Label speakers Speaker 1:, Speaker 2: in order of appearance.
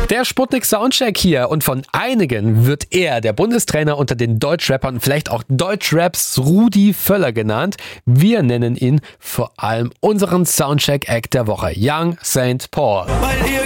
Speaker 1: Der Sputnik Soundcheck hier und von einigen wird er, der Bundestrainer unter den Deutschrappern, vielleicht auch Deutschraps Rudi Völler genannt. Wir nennen ihn vor allem unseren Soundcheck-Act der Woche, Young St. Paul.
Speaker 2: Weil ihr